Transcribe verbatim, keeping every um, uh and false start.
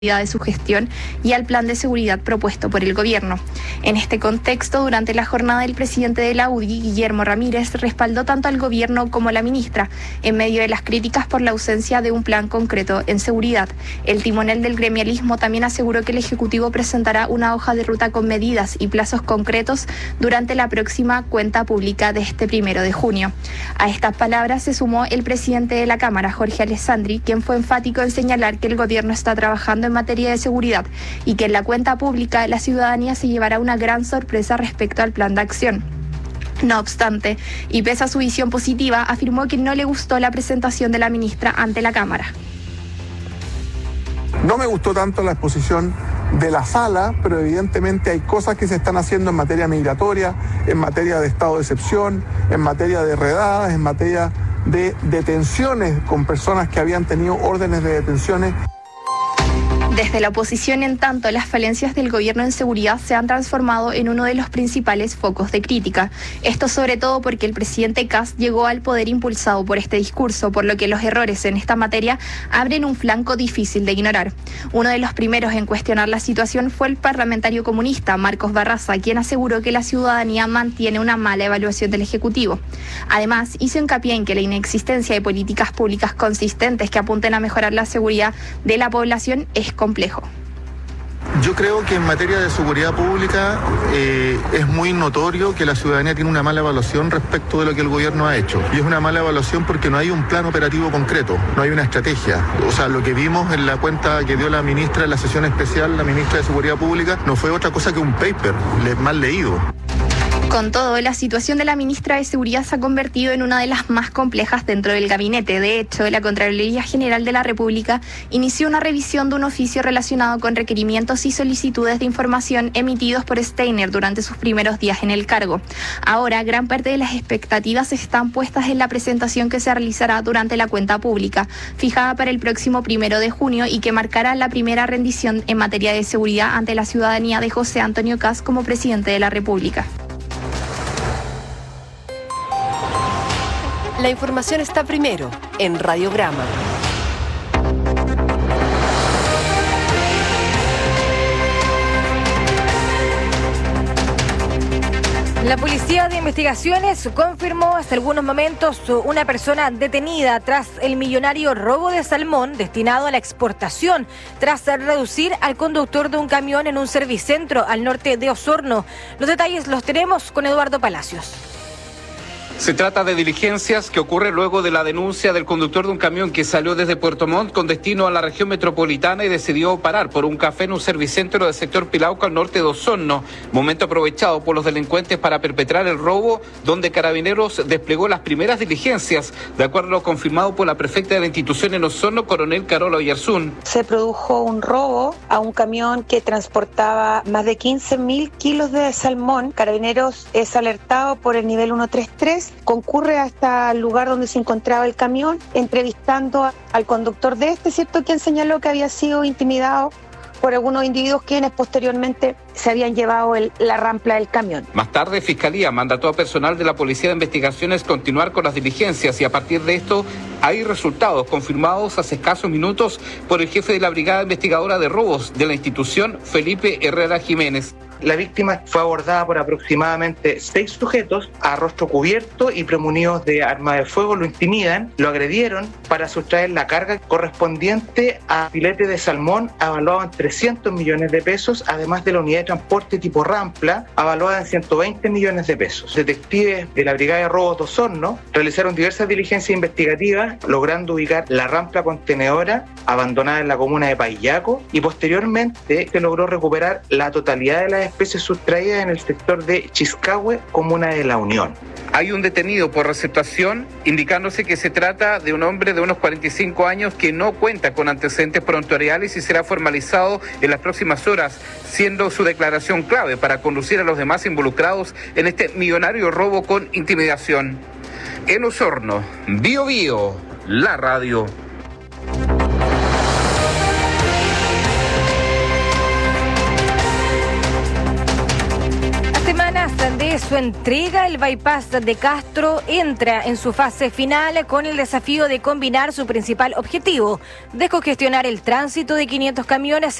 de su gestión y al plan de seguridad propuesto por el gobierno. En este contexto, durante la jornada, el presidente de la U D I, Guillermo Ramírez, respaldó tanto al gobierno como a la ministra, en medio de las críticas por la ausencia de un plan concreto en seguridad. El timonel del gremialismo también aseguró que el Ejecutivo presentará una hoja de ruta con medidas y plazos concretos durante la próxima cuenta pública de este primero de junio. A estas palabras se sumó el presidente de la Cámara, Jorge Alessandri, quien fue enfático en señalar que el gobierno está trabajando en en materia de seguridad y que en la cuenta pública la ciudadanía se llevará una gran sorpresa respecto al plan de acción. No obstante, y pese a su visión positiva, afirmó que no le gustó la presentación de la ministra ante la Cámara. No me gustó tanto la exposición de la sala, pero evidentemente hay cosas que se están haciendo en materia migratoria, en materia de estado de excepción, en materia de redadas, en materia de detenciones con personas que habían tenido órdenes de detenciones. Desde la oposición, en tanto, las falencias del gobierno en seguridad se han transformado en uno de los principales focos de crítica. Esto sobre todo porque el presidente Kast llegó al poder impulsado por este discurso, por lo que los errores en esta materia abren un flanco difícil de ignorar. Uno de los primeros en cuestionar la situación fue el parlamentario comunista Marcos Barraza, quien aseguró que la ciudadanía mantiene una mala evaluación del Ejecutivo. Además, hizo hincapié en que la inexistencia de políticas públicas consistentes que apunten a mejorar la seguridad de la población es complejo. Yo creo que en materia de seguridad pública eh, es muy notorio que la ciudadanía tiene una mala evaluación respecto de lo que el gobierno ha hecho. Y es una mala evaluación porque no hay un plan operativo concreto, no hay una estrategia. O sea, lo que vimos en la cuenta que dio la ministra en la sesión especial, la ministra de Seguridad Pública, no fue otra cosa que un paper mal leído. Con todo, la situación de la ministra de Seguridad se ha convertido en una de las más complejas dentro del gabinete. De hecho, la Contraloría General de la República inició una revisión de un oficio relacionado con requerimientos y solicitudes de información emitidos por Steiner durante sus primeros días en el cargo. Ahora, gran parte de las expectativas están puestas en la presentación que se realizará durante la cuenta pública, fijada para el próximo primero de junio y que marcará la primera rendición en materia de seguridad ante la ciudadanía de José Antonio Kast como presidente de la República. La información está primero en Radiograma. La Policía de Investigaciones confirmó hace algunos momentos una persona detenida tras el millonario robo de salmón destinado a la exportación, tras reducir al conductor de un camión en un servicentro al norte de Osorno. Los detalles los tenemos con Eduardo Palacios. Se trata de diligencias que ocurren luego de la denuncia del conductor de un camión que salió desde Puerto Montt con destino a la región metropolitana y decidió parar por un café en un servicentro del sector Pilauco al norte de Osorno, momento aprovechado por los delincuentes para perpetrar el robo, donde Carabineros desplegó las primeras diligencias, de acuerdo a lo confirmado por la prefecta de la institución en Osorno, coronel Carola Oyarzún. Se produjo un robo a un camión que transportaba más de quince mil kilos de salmón. Carabineros es alertado por el nivel ciento treinta y tres. Concurre hasta el lugar donde se encontraba el camión, entrevistando a, al conductor de este, ¿cierto?, quien señaló que había sido intimidado por algunos individuos quienes posteriormente se habían llevado el, la rampla del camión. Más tarde, Fiscalía mandató a personal de la Policía de Investigaciones continuar con las diligencias y a partir de esto hay resultados confirmados hace escasos minutos por el jefe de la Brigada Investigadora de Robos de la institución, Felipe Herrera Jiménez. La víctima fue abordada por aproximadamente seis sujetos a rostro cubierto y premunidos de arma de fuego. Lo intimidan, lo agredieron para sustraer la carga correspondiente a filete de salmón avaluado en trescientos millones de pesos, además de la unidad de transporte tipo Rampla avaluada en ciento veinte millones de pesos. Detectives de la Brigada de Robos de Osorno realizaron diversas diligencias investigativas, logrando ubicar la rampla contenedora abandonada en la comuna de Paillaco y posteriormente se logró recuperar la totalidad de las especies sustraídas en el sector de Chiscahue, comuna de La Unión. Hay un detenido por receptación, indicándose que se trata de un hombre de unos cuarenta y cinco años que no cuenta con antecedentes prontuariales y será formalizado en las próximas horas, siendo su declaración clave para conducir a los demás involucrados en este millonario robo con intimidación. En Osorno, Bio Bio, la radio. Semanas de su entrega, el bypass de Castro entra en su fase final con el desafío de combinar su principal objetivo, descongestionar el tránsito de quinientos camiones